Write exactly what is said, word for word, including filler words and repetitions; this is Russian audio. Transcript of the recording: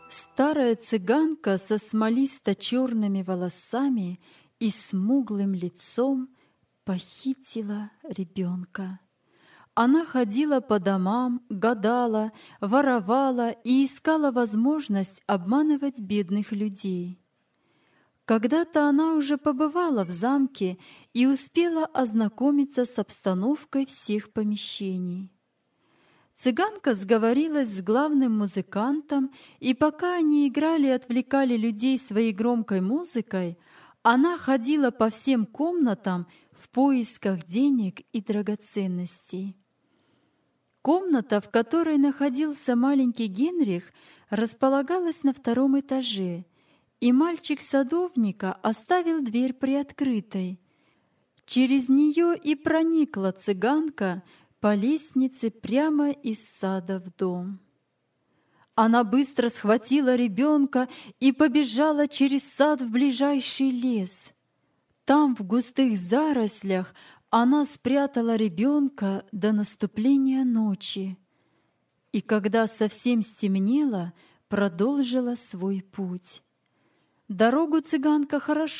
Старая цыганка со смолисто-черными волосами и смуглым лицом похитила ребенка. Она ходила по домам, гадала, воровала и искала возможность обманывать бедных людей. Когда-то она уже побывала в замке и успела ознакомиться с обстановкой всех помещений. Цыганка сговорилась с главным музыкантом, и пока они играли и отвлекали людей своей громкой музыкой, она ходила по всем комнатам в поисках денег и драгоценностей. Комната, в которой находился маленький Генрих, располагалась на втором этаже, и мальчик садовника оставил дверь приоткрытой. Через нее и проникла цыганка по лестнице прямо из сада в дом. Она быстро схватила ребенка и побежала через сад в ближайший лес. Там, в густых зарослях, она спрятала ребенка до наступления ночи. И когда совсем стемнело, продолжила свой путь. Дорогу цыганка хорошо